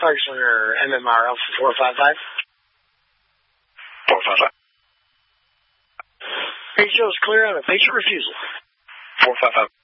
Target Center, MMR Alpha 455. 455. Hey, Joe's clear on a patient refusal. 455.